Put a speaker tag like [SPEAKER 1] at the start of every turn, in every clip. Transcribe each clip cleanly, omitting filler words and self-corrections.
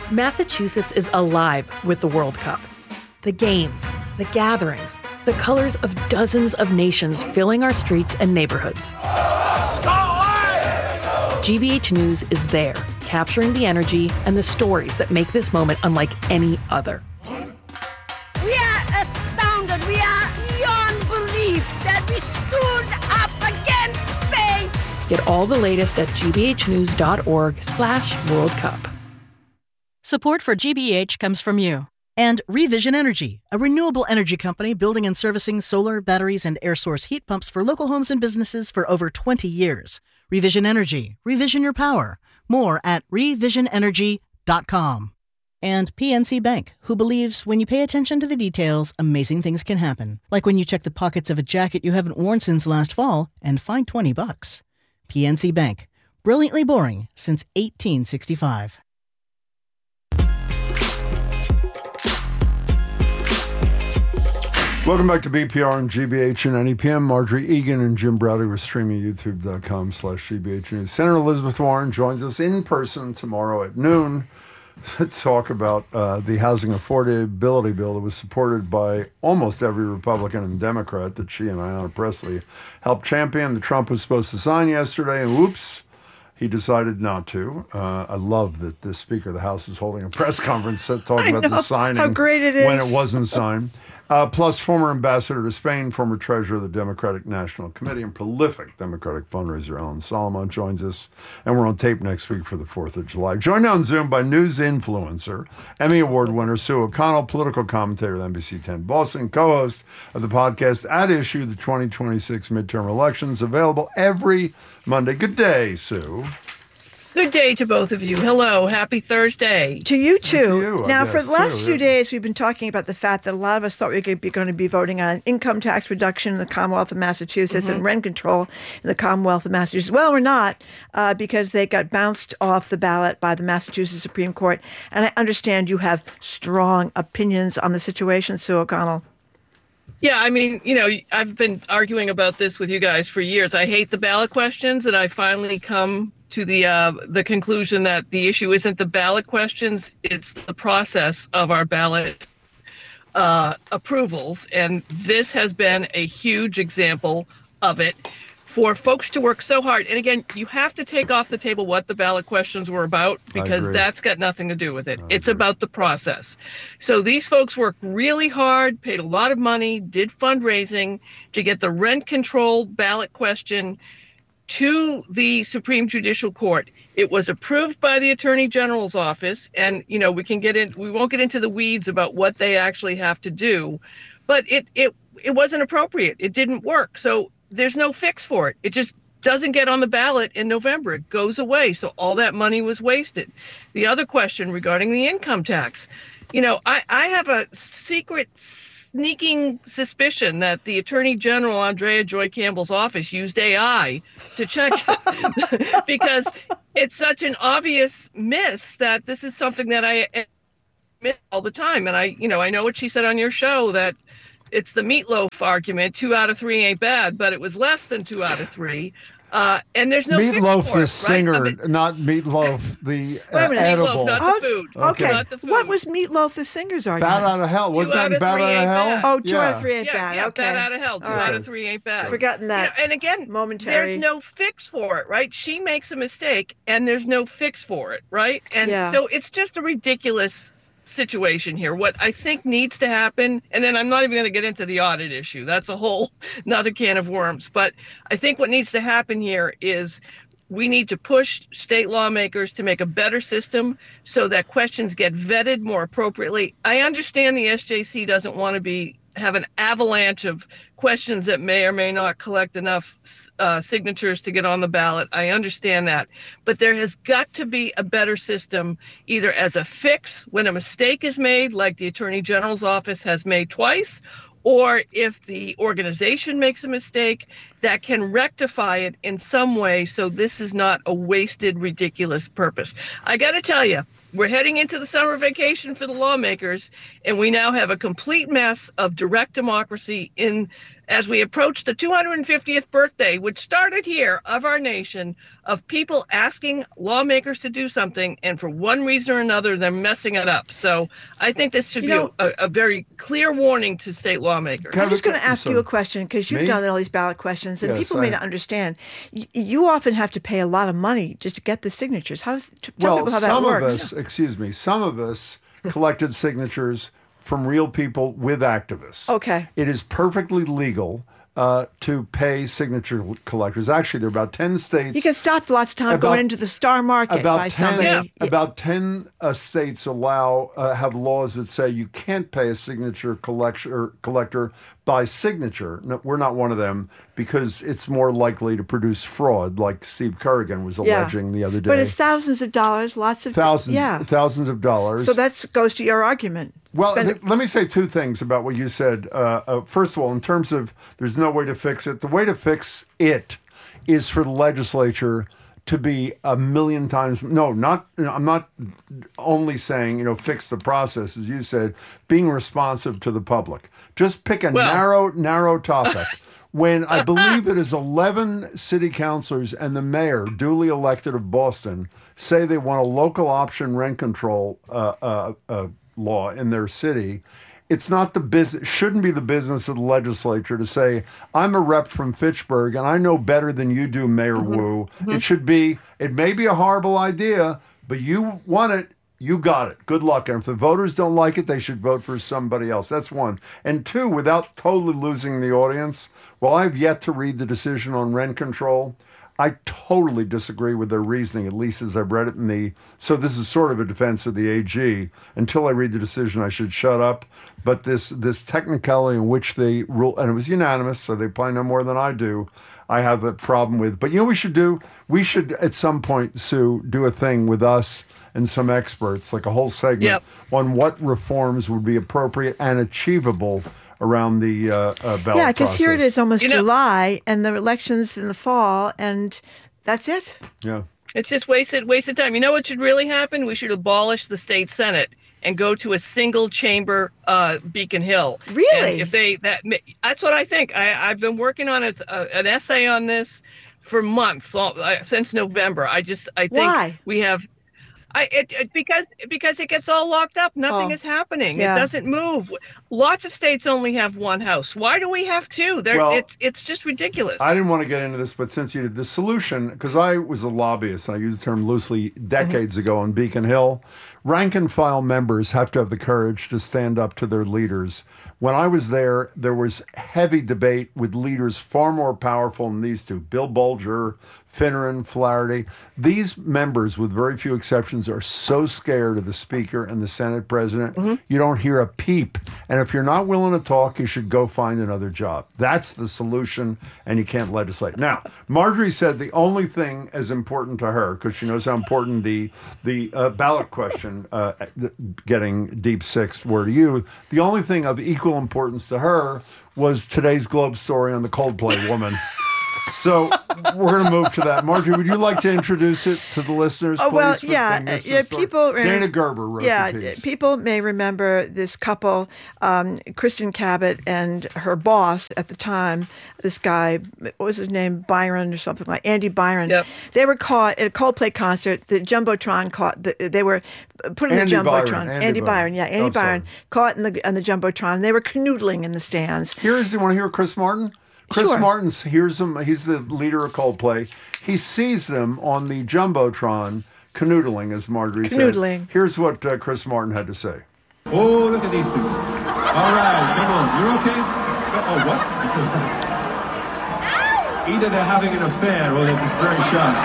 [SPEAKER 1] Massachusetts is alive with the World Cup. The games, the gatherings, the colors of dozens of nations filling our streets and neighborhoods. GBH News is there, capturing the energy and the stories that make this moment unlike any other.
[SPEAKER 2] We are astounded. We are beyond belief that we stood up against Spain.
[SPEAKER 1] Get all the latest at gbhnews.org/World Cup.
[SPEAKER 3] Support for GBH comes from you.
[SPEAKER 4] And Revision Energy, a renewable energy company building and servicing solar, batteries, and air source heat pumps for local homes and businesses for over 20 years. Revision Energy. Revision your power. More at revisionenergy.com. And PNC Bank, who believes when you pay attention to the details, amazing things can happen. Like when you check the pockets of a jacket you haven't worn since last fall and find $20. PNC Bank. Brilliantly boring since 1865.
[SPEAKER 5] Welcome back to BPR and GBH and NEPM. Marjorie Egan and Jim Browder. We're streaming youtube.com/GBH News. Senator Elizabeth Warren joins us in person tomorrow at noon to talk about the housing affordability bill that was supported by almost every Republican and Democrat that she and Ayanna Pressley helped champion. The Trump was supposed to sign yesterday, and whoops, he decided not to. I love that the Speaker of the House is holding a press conference talking about the signing
[SPEAKER 6] how great it is.
[SPEAKER 5] when it wasn't signed. Plus, former ambassador to Spain, former treasurer of the Democratic National Committee, and prolific Democratic fundraiser Alan Solomon joins us. And we're on tape next week for the 4th of July. Joined on Zoom by news influencer, Emmy Award winner Sue O'Connell, political commentator at NBC 10 Boston, co-host of the podcast At Issue, the 2026 midterm elections, available every Monday. Good day, Sue.
[SPEAKER 7] Good day to both of you. Hello. Happy Thursday.
[SPEAKER 6] To you too.
[SPEAKER 5] To you,
[SPEAKER 6] now,
[SPEAKER 5] guess,
[SPEAKER 6] for the last
[SPEAKER 5] too,
[SPEAKER 6] few days, we've been talking about the fact that a lot of us thought we were going to be voting on income tax reduction in the Commonwealth of Massachusetts and rent control in the Commonwealth of Massachusetts. Well, we're not, because they got bounced off the ballot by the Massachusetts Supreme Court. And I understand you have strong opinions on the situation, Sue O'Connell.
[SPEAKER 7] Yeah, I mean, you know, I've been arguing about this with you guys for years. I hate the ballot questions, and I finally come to the conclusion that the issue isn't the ballot questions, it's the process of our ballot approvals. And this has been a huge example of it. For folks to work so hard, and again, you have to take off the table what the ballot questions were about, because that's got nothing to do with it. It's about the process. So these folks worked really hard, paid a lot of money, did fundraising to get the rent control ballot question to the Supreme Judicial Court. It was approved by the Attorney General's office, and we won't get into the weeds about what they actually have to do, but it wasn't appropriate. It didn't work. So there's no fix for it. It just doesn't get on the ballot in November. It goes away. So all that money was wasted. The other question regarding the income tax, I have a sneaking suspicion that the Attorney General, Andrea Joy Campbell's office, used AI to check it because it's such an obvious miss that this is something that I admit all the time. And I know what she said on your show, that it's the meatloaf argument. 2 out of 3 ain't bad, but it was less than 2 out of 3. And there's no
[SPEAKER 5] Meatloaf, the singer,
[SPEAKER 7] right?
[SPEAKER 5] not Meatloaf, the
[SPEAKER 6] Wait a minute.
[SPEAKER 5] edible.
[SPEAKER 7] Meatloaf, not the food.
[SPEAKER 6] Okay.
[SPEAKER 7] Not the food.
[SPEAKER 6] What was Meatloaf the singer's argument?
[SPEAKER 5] Bat out of hell. Wasn't that Bat out of hell?
[SPEAKER 6] Oh, 2 out of 3 ain't bad.
[SPEAKER 7] Yeah,
[SPEAKER 6] Okay.
[SPEAKER 7] Bat out of hell. 2 out of 3 ain't bad.
[SPEAKER 6] Forgotten that.
[SPEAKER 7] And again,
[SPEAKER 6] momentary.
[SPEAKER 7] There's no fix for it, right? She makes a mistake, and there's no fix for it, right? And so it's just a ridiculous situation here. What I think needs to happen, and then I'm not even going to get into the audit issue. That's a whole another can of worms. But I think what needs to happen here is we need to push state lawmakers to make a better system so that questions get vetted more appropriately. I understand the SJC doesn't want to have an avalanche of questions that may or may not collect enough signatures to get on the ballot. I understand that. But there has got to be a better system, either as a fix when a mistake is made, like the Attorney General's office has made twice, or if the organization makes a mistake, that can rectify it in some way so this is not a wasted, ridiculous purpose. I got to tell you, we're heading into the summer vacation for the lawmakers, and we now have a complete mess of direct democracy as we approach the 250th birthday, which started here, of our nation, of people asking lawmakers to do something, and for one reason or another, they're messing it up. So I think this should be a very clear warning to state lawmakers.
[SPEAKER 6] I'm just going to ask you a question, because you've done all these ballot questions, and people may not understand. You often have to pay a lot of money just to get the signatures. Tell people how that works.
[SPEAKER 5] Some of us collected signatures from real people with activists.
[SPEAKER 6] Okay.
[SPEAKER 5] It is perfectly legal to pay signature collectors. Actually, there are about 10 states.
[SPEAKER 6] You get stopped lots of time going into the Star Market by somebody.
[SPEAKER 5] About 10 states have laws that say you can't pay a signature collector by signature. No, we're not one of them, because it's more likely to produce fraud, like Steve Kerrigan was alleging the other day.
[SPEAKER 6] But it's thousands of dollars,
[SPEAKER 5] thousands of dollars.
[SPEAKER 6] So that goes to your argument.
[SPEAKER 5] Well, let me say two things about what you said. First of all, in terms of there's no way to fix it, the way to fix it is for the legislature to be a million times. I'm not only saying, fix the process, as you said, being responsive to the public. Just pick a narrow topic. When I believe it is 11 city councilors and the mayor, duly elected of Boston, say they want a local option rent control law in their city, it's not shouldn't be the business of the legislature to say, I'm a rep from Fitchburg and I know better than you do, Mayor Wu. It may be a horrible idea, but you want it, you got it. Good luck. And if the voters don't like it, they should vote for somebody else. That's one. And two, without totally losing the audience, while I've yet to read the decision on rent control, I totally disagree with their reasoning, at least as I've read it so this is sort of a defense of the AG. Until I read the decision, I should shut up. But this technicality in which they rule, and it was unanimous, so they probably know more than I do, I have a problem with. But we should at some point, Sue, do a thing with us and some experts, like a whole segment on what reforms would be appropriate and achievable around the ballot process.
[SPEAKER 6] Yeah, because here it is almost July, and the election's in the fall, and that's it.
[SPEAKER 5] Yeah.
[SPEAKER 7] It's just wasted time. You know what should really happen? We should abolish the state Senate and go to a single chamber Beacon Hill.
[SPEAKER 6] Really?
[SPEAKER 7] And that's what I think. I've been working on an essay on this for months, since November. I think
[SPEAKER 6] Why?
[SPEAKER 7] We have because it gets all locked up. Nothing is happening.
[SPEAKER 6] Yeah.
[SPEAKER 7] It doesn't move. Lots of states only have one house. Why do we have two? It's just ridiculous.
[SPEAKER 5] I didn't want to get into this, but since you did the solution, because I was a lobbyist, and I use the term loosely decades ago on Beacon Hill, rank and file members have to have the courage to stand up to their leaders. When I was there was heavy debate with leaders far more powerful than these two, Bill Bolger, Finneran, Flaherty. These members, with very few exceptions, are so scared of the Speaker and the Senate President, you don't hear a peep. And if you're not willing to talk, you should go find another job. That's the solution, and you can't legislate. Now, Marjorie said the only thing as important to her, because she knows how important the ballot question, getting deep sixth were to you, the only thing of equal importance to her was today's Globe story on the Coldplay woman. So we're going to move to that. Marjorie, would you like to introduce it to the listeners, please?
[SPEAKER 6] Well, people.
[SPEAKER 5] Dana Gerber wrote the piece.
[SPEAKER 6] People may remember this couple, Kristen Cabot and her boss at the time. This guy, what was his name, Byron or something like Andy Byron.
[SPEAKER 7] Yep.
[SPEAKER 6] They were caught at a Coldplay concert. The jumbotron caught. They were put in the jumbotron. Andy Byron caught in the jumbotron. They were canoodling in the stands.
[SPEAKER 5] You want to hear Chris Martin? Chris Martin hears them. He's the leader of Coldplay. He sees them on the jumbotron canoodling, as Marjorie said. Here's what Chris Martin had to say.
[SPEAKER 8] Oh, look at these two. All right, come on. You're okay? Oh, what? Either they're having an affair or they're just very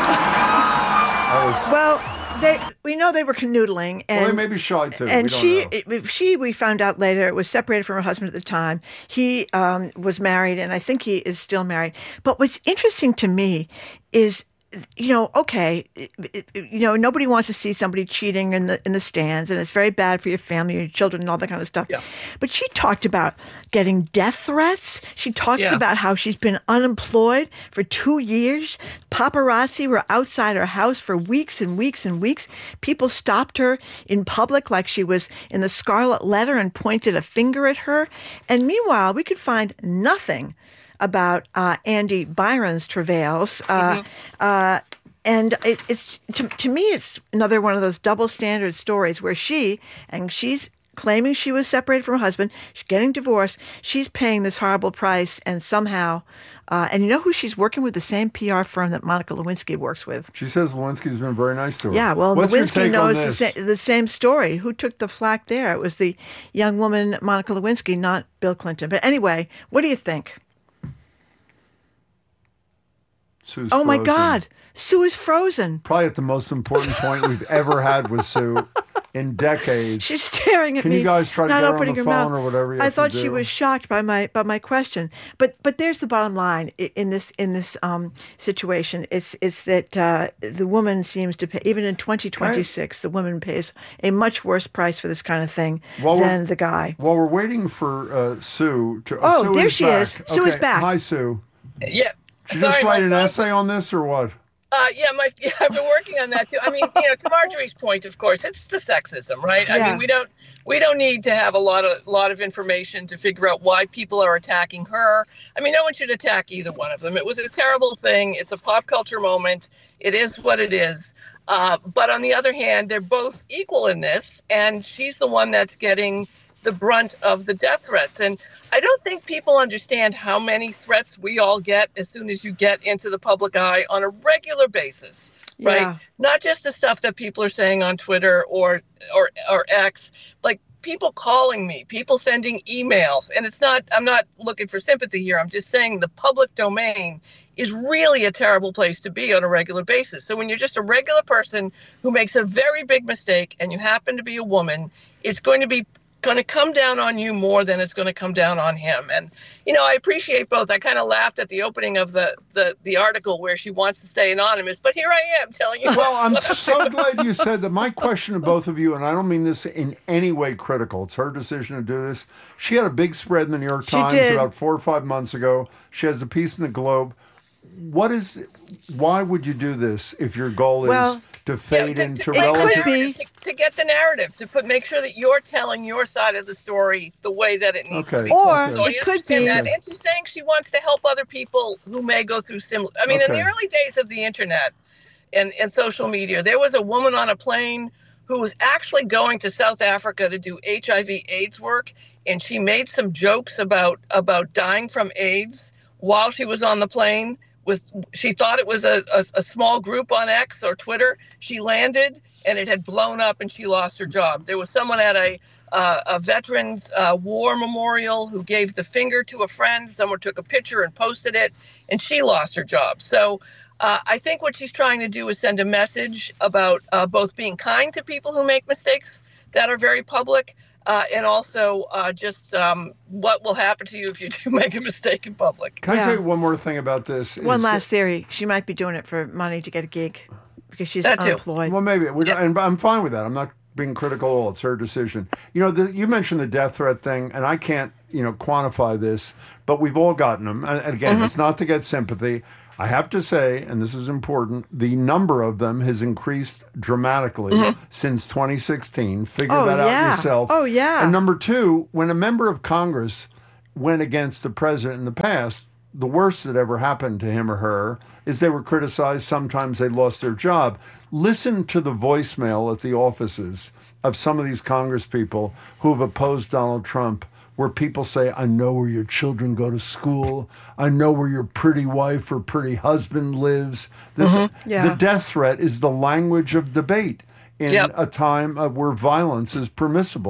[SPEAKER 8] shy.
[SPEAKER 6] Well, we know they were canoodling, and
[SPEAKER 5] they may be shy too.
[SPEAKER 6] And we found out later, was separated from her husband at the time. He was married, and I think he is still married. But what's interesting to me is okay, nobody wants to see somebody cheating in the stands, and it's very bad for your family, your children, and all that kind of stuff.
[SPEAKER 7] Yeah.
[SPEAKER 6] But she talked about getting death threats. She talked about how she's been unemployed for 2 years. Paparazzi were outside her house for weeks and weeks and weeks. People stopped her in public like she was in the Scarlet Letter and pointed a finger at her. And meanwhile, we could find nothing about Andy Byron's travails. And it's to me, it's another one of those double standard stories where she's claiming she was separated from her husband, she's getting divorced, she's paying this horrible price, and somehow, and you know who she's working with? The same PR firm that Monica Lewinsky works with.
[SPEAKER 5] She says Lewinsky's been very nice to her.
[SPEAKER 6] Yeah, well,
[SPEAKER 5] What's your
[SPEAKER 6] Lewinsky
[SPEAKER 5] take on
[SPEAKER 6] knows
[SPEAKER 5] this?
[SPEAKER 6] the same story. Who took the flack there? It was the young woman, Monica Lewinsky, not Bill Clinton. But anyway, what do you think?
[SPEAKER 5] Sue's
[SPEAKER 6] oh, my
[SPEAKER 5] frozen.
[SPEAKER 6] God. Sue is frozen.
[SPEAKER 5] Probably at the most important point we've ever had with Sue in decades.
[SPEAKER 6] She's staring at me.
[SPEAKER 5] Can you guys try to
[SPEAKER 6] not
[SPEAKER 5] get her on
[SPEAKER 6] opening
[SPEAKER 5] the
[SPEAKER 6] her
[SPEAKER 5] phone
[SPEAKER 6] mouth.
[SPEAKER 5] or whatever you
[SPEAKER 6] I
[SPEAKER 5] have
[SPEAKER 6] thought
[SPEAKER 5] to
[SPEAKER 6] she
[SPEAKER 5] do?
[SPEAKER 6] was shocked by my question. But there's the bottom line in this situation. It's that the woman seems to pay, even in 2026, the woman pays a much worse price for this kind of thing than the guy.
[SPEAKER 5] While we're waiting for Sue to...
[SPEAKER 6] Oh,
[SPEAKER 5] Sue
[SPEAKER 6] there
[SPEAKER 5] is
[SPEAKER 6] she
[SPEAKER 5] back.
[SPEAKER 6] is. Sue is
[SPEAKER 5] Okay.
[SPEAKER 6] back.
[SPEAKER 5] Hi, Sue.
[SPEAKER 7] Yeah.
[SPEAKER 5] Did you just write an essay on this or what?
[SPEAKER 7] I've been working on that too. I mean, to Marjorie's point, of course, it's the sexism, right?
[SPEAKER 6] Yeah.
[SPEAKER 7] I mean, we don't need to have a lot of information to figure out why people are attacking her. I mean, no one should attack either one of them. It was a terrible thing. It's a pop culture moment. It is what it is. But on the other hand, they're both equal in this, and she's the one that's getting the brunt of the death threats. And I don't think people understand how many threats we all get as soon as you get into the public eye on a regular basis, right?
[SPEAKER 6] Yeah.
[SPEAKER 7] Not just the stuff that people are saying on Twitter or X, like people calling me, people sending emails. And I'm not looking for sympathy here. I'm just saying the public domain is really a terrible place to be on a regular basis. So when you're just a regular person who makes a very big mistake and you happen to be a woman, it's going to come down on you more than it's going to come down on him. And, I appreciate both. I kind of laughed at the opening of the article where she wants to stay anonymous, but here I am telling you.
[SPEAKER 5] Well, I'm so glad you said that. My question to both of you, and I don't mean this in any way critical, it's her decision to do this. She had a big spread in the New York Times about 4 or 5 months ago. She has a piece in the Globe. Why would you do this if your goal is to fade into relative?
[SPEAKER 7] To get the narrative, to make sure that you're telling your side of the story the way that it needs to be.
[SPEAKER 6] Or
[SPEAKER 7] So
[SPEAKER 6] it could be.
[SPEAKER 7] that. And she's saying she wants to help other people who may go through similar. I mean, in the early days of the internet and social media, there was a woman on a plane who was actually going to South Africa to do HIV/AIDS work, and she made some jokes about dying from AIDS while she was on the plane. She thought it was a small group on X or Twitter. She landed and it had blown up and she lost her job. There was someone at a veterans war memorial who gave the finger to a friend. Someone took a picture and posted it and she lost her job. So I think what she's trying to do is send a message about both being kind to people who make mistakes that are very public, and also just what will happen to you if you do make a mistake in public.
[SPEAKER 5] Can I say one more thing about this?
[SPEAKER 6] One last theory. She might be doing it for money to get a gig because she's
[SPEAKER 7] That too.
[SPEAKER 6] unemployed.
[SPEAKER 5] Well, maybe. And I'm fine with that. I'm not being critical at all. It's her decision. You mentioned the death threat thing, and I can't, quantify this, but we've all gotten them. And again, it's not to get sympathy. I have to say, and this is important, the number of them has increased dramatically since 2016. Figure that out yourself.
[SPEAKER 6] Oh, yeah.
[SPEAKER 5] And number two, when a member of Congress went against the president in the past, the worst that ever happened to him or her is they were criticized. Sometimes they lost their job. Listen to the voicemail at the offices of some of these Congress people who have opposed Donald Trump, where people say, I know where your children go to school. I know where your pretty wife or pretty husband lives. The death threat is the language of debate in a time where violence is permissible.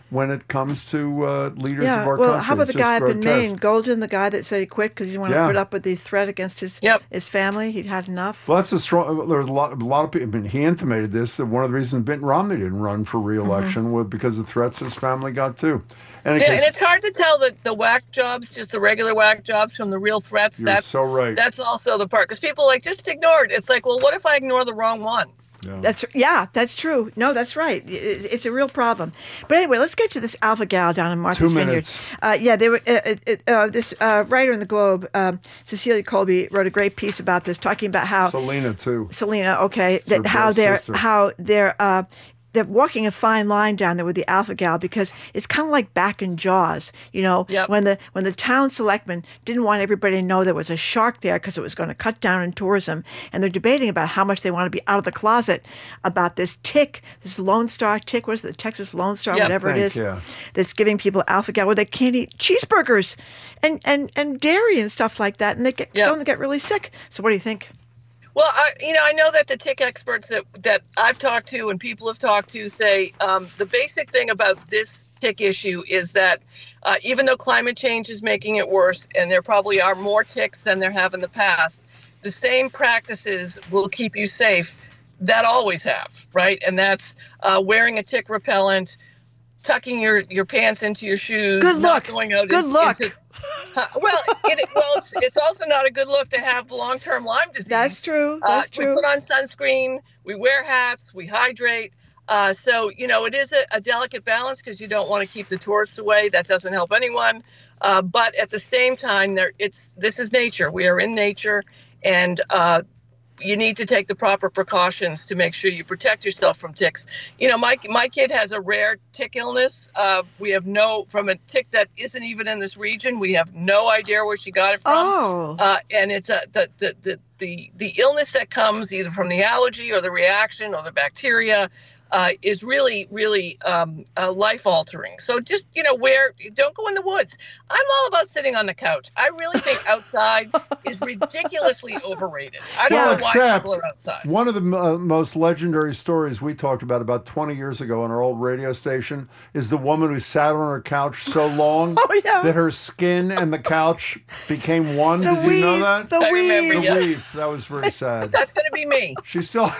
[SPEAKER 5] when it comes to leaders of our
[SPEAKER 6] well,
[SPEAKER 5] country.
[SPEAKER 6] how about
[SPEAKER 5] It's
[SPEAKER 6] the guy
[SPEAKER 5] just
[SPEAKER 6] up in
[SPEAKER 5] grotesque.
[SPEAKER 6] Maine, Golden, the guy that said he quit because he wanted to put up with the threat against his family? He'd had enough.
[SPEAKER 5] Well, that's a strong. There's a lot of people. I mean, he intimated this that one of the reasons Mitt Romney didn't run for re-election was because of threats his family got too.
[SPEAKER 7] And it's hard to tell the whack jobs, just the regular whack jobs, from the real threats.
[SPEAKER 5] You're so right.
[SPEAKER 7] That's also the part, because people just ignore it. It's like, well, what if I ignore the wrong one?
[SPEAKER 5] Yeah.
[SPEAKER 6] That's true. No, that's right. It's a real problem. But anyway, let's get to this alpha gal down in Martha's Vineyard. They were this writer in the Globe, Cecilia Colby, wrote a great piece about this, talking about how Selena, okay, that how they're walking a fine line down there with the alpha gal, because it's kind of like back in Jaws, when the town selectmen didn't want everybody to know there was a shark there because it was going to cut down in tourism, and they're debating about how much they want to be out of the closet about this tick, this Lone Star tick, what is it, the Texas Lone Star, whatever it is, that's giving people alpha gal where they can't eat cheeseburgers and dairy and stuff like that, and they get really sick. So what do you think?
[SPEAKER 7] Well, I know that the tick experts that I've talked to and people have talked to say the basic thing about this tick issue is that even though climate change is making it worse, and there probably are more ticks than there have in the past, the same practices will keep you safe that always have, right? And that's wearing a tick repellent, tucking your pants into your shoes.
[SPEAKER 6] Good luck.
[SPEAKER 7] Not going out
[SPEAKER 6] Good luck.
[SPEAKER 7] It's also not a good look to have long-term Lyme disease.
[SPEAKER 6] That's true.
[SPEAKER 7] We put on sunscreen, we wear hats, we hydrate. So, it is a delicate balance because you don't want to keep the tourists away. That doesn't help anyone. But at the same time, this is nature. We are in nature, and you need to take the proper precautions to make sure you protect yourself from ticks. My kid has a rare tick illness. We have from a tick that isn't even in this region. We have no idea where she got it from. And it's the illness that comes either from the allergy or the reaction or the bacteria is really, really life-altering. So just, don't go in the woods. I'm all about sitting on the couch. I really think outside is ridiculously overrated. I don't know why people are outside.
[SPEAKER 5] One of the most legendary stories we talked about 20 years ago on our old radio station is the woman who sat on her couch so long that her skin and the couch became one. Did you know that?
[SPEAKER 6] The
[SPEAKER 5] weave. That was very sad.
[SPEAKER 7] That's going to be me.
[SPEAKER 5] She's still...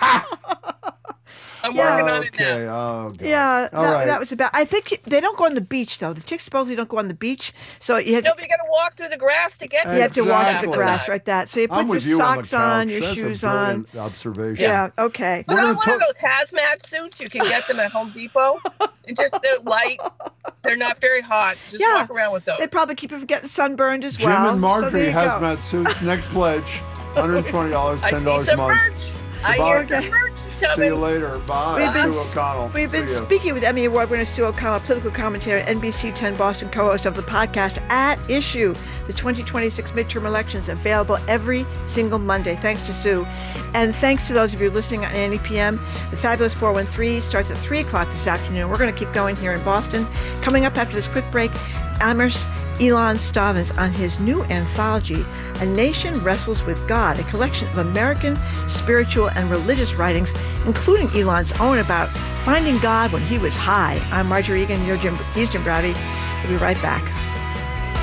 [SPEAKER 7] I'm working on it now.
[SPEAKER 5] Oh, God.
[SPEAKER 6] Yeah,
[SPEAKER 5] right.
[SPEAKER 6] that was about. I think they don't go on the beach though. The ticks supposedly don't go on the beach, so you have.
[SPEAKER 7] No, but you got to walk through the grass to get.
[SPEAKER 6] You have to walk through the grass, right? That. So you put your socks on, your
[SPEAKER 5] That's
[SPEAKER 6] shoes
[SPEAKER 5] a
[SPEAKER 6] on.
[SPEAKER 5] Observation.
[SPEAKER 6] Yeah. Okay.
[SPEAKER 7] Put on one of those hazmat suits. You can get them at Home Depot. And they're light. They're not very hot. Just walk around with those.
[SPEAKER 6] They probably keep you from getting sunburned as
[SPEAKER 5] Jim
[SPEAKER 6] well.
[SPEAKER 5] and Marjorie
[SPEAKER 6] so
[SPEAKER 5] hazmat suits. Next pledge, $120, $10 a month.
[SPEAKER 7] I hear some merch is coming.
[SPEAKER 5] See you later. Bye. Sue O'Connell.
[SPEAKER 6] We've been
[SPEAKER 5] See ya.
[SPEAKER 6] speaking with Emmy Award winner Sue O'Connell, political commentator, NBC 10 Boston co-host of the podcast At Issue, the 2026 midterm elections, available every single Monday. Thanks to Sue. And thanks to those of you listening on NEPM. The Fabulous 413 starts at 3 o'clock this afternoon. We're going to keep going here in Boston. Coming up after this quick break, Amos Elon Stavins on his new anthology, A Nation Wrestles with God, a collection of American spiritual and religious writings, including Elon's own about finding God when he was high. I'm Marjorie Egan, he's Jim Braude. We'll be right back.